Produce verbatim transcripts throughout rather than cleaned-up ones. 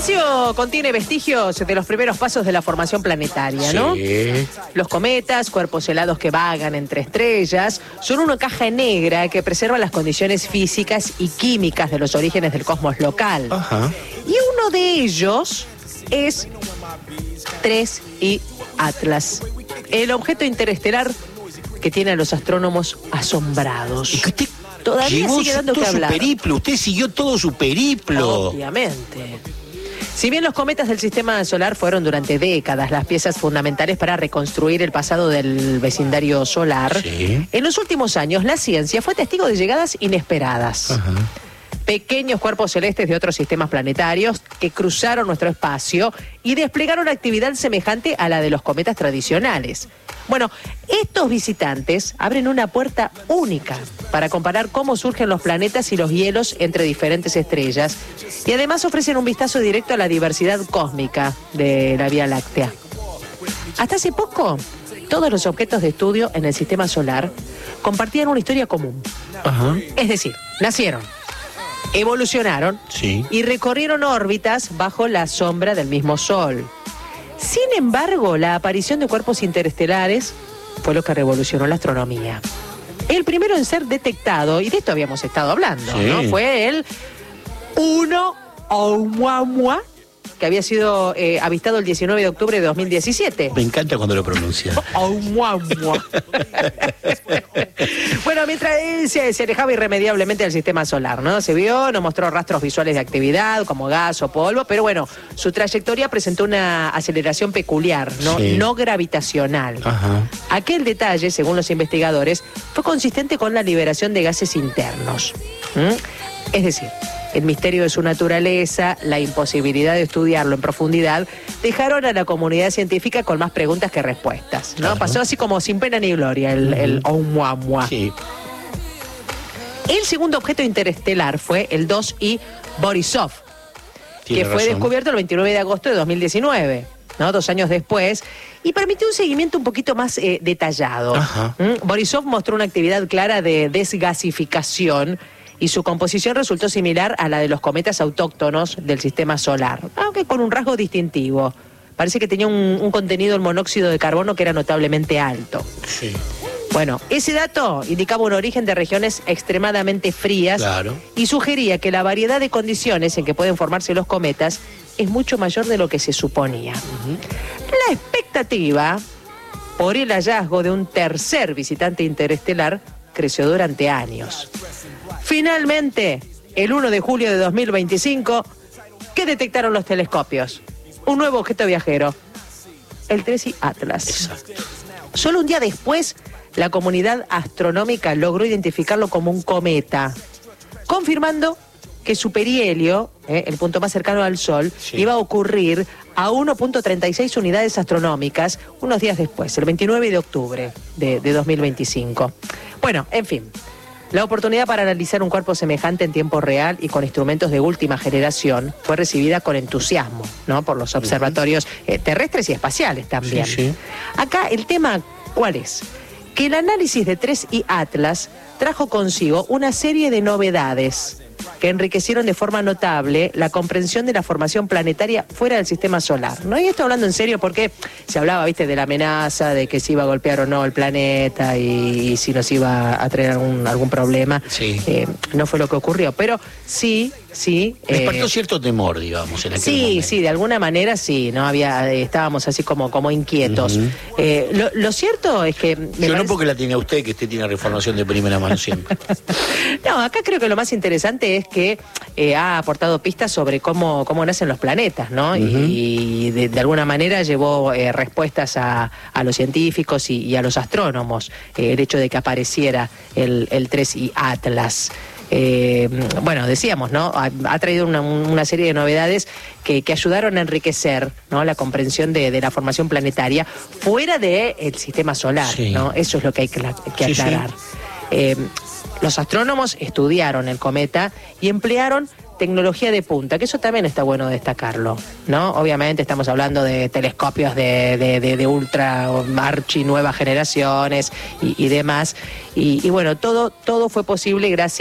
espacio contiene vestigios de los primeros pasos de la formación planetaria, Sí. ¿no? Los cometas, cuerpos helados que vagan entre estrellas, son una caja negra que preserva las condiciones físicas y químicas de los orígenes del cosmos local. Ajá. Y uno de ellos es tres I Atlas, el objeto interestelar que tiene a los astrónomos asombrados. ¿Y que usted Todavía llevó sigue dando todo que su hablar. periplo? Usted siguió todo su periplo. Obviamente. Si bien los cometas del sistema solar fueron durante décadas las piezas fundamentales para reconstruir el pasado del vecindario solar, Sí. en los últimos años la ciencia fue testigo de llegadas inesperadas. Ajá. Pequeños cuerpos celestes de otros sistemas planetarios que cruzaron nuestro espacio y desplegaron actividad semejante a la de los cometas tradicionales. Bueno, estos visitantes abren una puerta única para comparar cómo surgen los planetas y los hielos entre diferentes estrellas, y además ofrecen un vistazo directo a la diversidad cósmica de la Vía Láctea. Hasta hace poco, todos los objetos de estudio en el sistema solar compartían una historia común. Ajá. Es decir, nacieron, evolucionaron Sí. y recorrieron órbitas bajo la sombra del mismo Sol. Sin embargo, la aparición de cuerpos interestelares fue lo que revolucionó la astronomía. El primero en ser detectado, y de esto habíamos estado hablando, Sí. ¿no? Fue el uno Oumuamua, que había sido eh, avistado el diecinueve de octubre de dos mil diecisiete. Me encanta cuando lo pronuncia. Oumuamua. Bueno, mientras él se, se alejaba irremediablemente del sistema solar, ¿no? Se vio, no mostró rastros visuales de actividad, como gas o polvo, pero bueno, su trayectoria presentó una aceleración peculiar, ¿no? Sí. No gravitacional. Ajá. Aquel detalle, según los investigadores, fue consistente con la liberación de gases internos. ¿Mm? Es decir, el misterio de su naturaleza, la imposibilidad de estudiarlo en profundidad, dejaron a la comunidad científica con más preguntas que respuestas, ¿no? Ajá. Pasó así como sin pena ni gloria el, el Oumuamua. Sí. El segundo objeto interestelar fue el dos I Borisov, Tiene que fue razón. descubierto el veintinueve de agosto de dos mil diecinueve, ¿no? Dos años después, y permitió un seguimiento un poquito más eh, detallado. Ajá. ¿Mm? Borisov mostró una actividad clara de desgasificación y su composición resultó similar a la de los cometas autóctonos del sistema solar, aunque con un rasgo distintivo. Parece que tenía un, un contenido en monóxido de carbono que era notablemente alto. Sí. Bueno, ese dato indicaba un origen de regiones extremadamente frías, Claro. y sugería que la variedad de condiciones en que pueden formarse los cometas es mucho mayor de lo que se suponía. La expectativa por el hallazgo de un tercer visitante interestelar creció durante años. Finalmente, el uno de julio de dos mil veinticinco, ¿qué detectaron los telescopios? Un nuevo objeto viajero, el tres I Atlas. Exacto. Solo un día después, la comunidad astronómica logró identificarlo como un cometa, confirmando que su perihelio, eh, el punto más cercano al Sol, Sí. iba a ocurrir a uno punto treinta y seis unidades astronómicas unos días después, el veintinueve de octubre de, de dos mil veinticinco. Bueno, en fin, la oportunidad para analizar un cuerpo semejante en tiempo real y con instrumentos de última generación fue recibida con entusiasmo, ¿no? Por los observatorios eh, terrestres y espaciales también. Sí, sí. Acá el tema, ¿cuál es? Que el análisis de tres I Atlas trajo consigo una serie de novedades que enriquecieron de forma notable la comprensión de la formación planetaria fuera del sistema solar, ¿no? Y esto hablando en serio porque se hablaba, viste, de la amenaza, de que se iba a golpear o no el planeta y, y si nos iba a traer algún, algún problema. Sí. Eh, no fue lo que ocurrió, pero sí, sí. Despertó eh, cierto temor, digamos, en aquel Sí, momento. sí, de alguna manera sí, no había, eh, estábamos así como, como inquietos. Ujú. Eh, lo, lo cierto es que me Yo no parece- porque la tiene usted, que usted tiene información de primera mano siempre. No, acá creo que lo más interesante es que eh, ha aportado pistas sobre cómo, cómo nacen los planetas, ¿no? Y, Ujú. y de, de alguna manera llevó eh, respuestas a, a los científicos y, y a los astrónomos, eh, el hecho de que apareciera el, el tres I Atlas. Eh, bueno, decíamos, ¿no? Ha, ha traído una, una serie de novedades que, que ayudaron a enriquecer, ¿no? La comprensión de, de la formación planetaria fuera del sistema solar, Sí. ¿no? Eso es lo que hay que, que Sí, sí. aclarar. Eh, los astrónomos estudiaron el cometa y emplearon tecnología de punta, que eso también está bueno destacarlo, ¿no? Obviamente estamos hablando de telescopios de, de, de, de ultra, archi, nuevas generaciones y, y demás. Y, y bueno, todo, todo fue posible gracias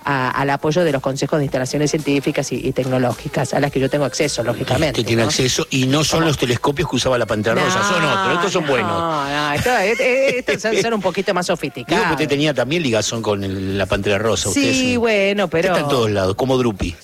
a, al apoyo de los consejos de instalaciones científicas y, y tecnológicas, a las que yo tengo acceso, lógicamente. Usted tiene ¿no? acceso, y no son ¿Cómo? Los telescopios que usaba la Pantera No, Rosa, son otros, estos son no, buenos. No, no, estos esto, esto son, son un poquito más Digo, sofisticados. que usted tenía también ligazón con el- la Pantera Rosa. Usted Sí, es un- bueno, pero... Está en todos lados, como Drupi.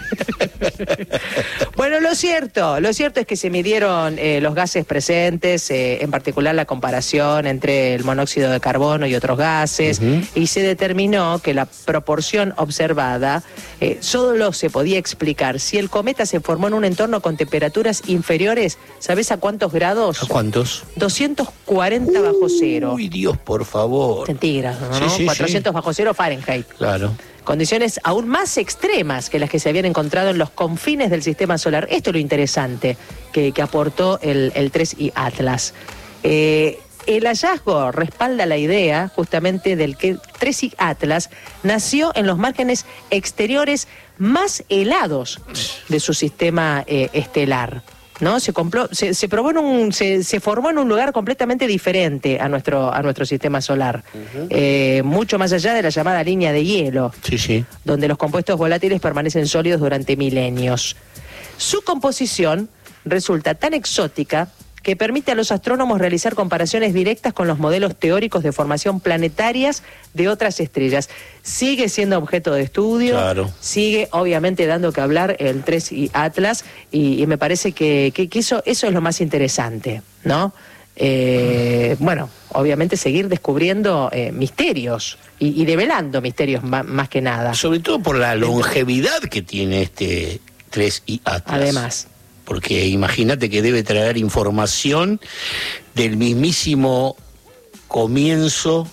Bueno, lo cierto, lo cierto es que se midieron eh, los gases presentes, eh, en particular la comparación entre el monóxido de carbono y otros gases, Uh-huh. y se determinó que la proporción observada eh, solo se podía explicar si el cometa se formó en un entorno con temperaturas inferiores, ¿sabés a cuántos grados? ¿A cuántos? doscientos cuarenta bajo cero. Uy, Dios, por favor. Centígrados, ¿no? Sí, sí, cuatrocientos sí. bajo cero Fahrenheit. Claro. Condiciones aún más extremas que las que se habían encontrado en los confines del sistema solar. Esto es lo interesante que, que aportó el, el tres I Atlas. Eh, el hallazgo respalda la idea justamente del que tres I Atlas nació en los márgenes exteriores más helados de su sistema eh, estelar. ¿No? Se, compró, se, se, probó en un, se, se formó en un lugar completamente diferente a nuestro, a nuestro sistema solar, uh-huh. eh, mucho más allá de la llamada línea de hielo, Sí, sí. donde los compuestos volátiles permanecen sólidos durante milenios. Su composición resulta tan exótica que permite a los astrónomos realizar comparaciones directas con los modelos teóricos de formación planetarias de otras estrellas. Sigue siendo objeto de estudio, Claro. sigue obviamente dando que hablar el tres I Atlas, y, y me parece que, que, que eso, eso es lo más interesante, ¿no? Eh, bueno, obviamente seguir descubriendo eh, misterios y, y develando misterios más, más que nada. Sobre todo por la longevidad que tiene este tres I Atlas. Además. Porque imagínate que debe traer información del mismísimo comienzo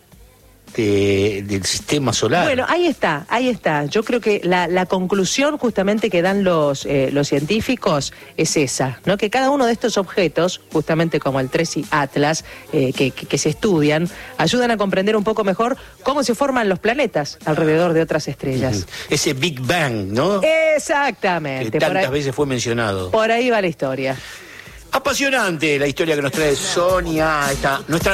de, del sistema solar. Bueno, ahí está, ahí está. Yo creo que la, la conclusión justamente que dan los, eh, los científicos es esa, ¿no? Que cada uno de estos objetos, justamente como el tres I Atlas, eh, que, que, que se estudian, ayudan a comprender un poco mejor cómo se forman los planetas alrededor de otras estrellas. Ese Big Bang, ¿no? Exactamente. Que por tantas ahí, veces fue mencionado. por ahí va la historia. Apasionante la historia que nos trae Sonia. Esta, nuestra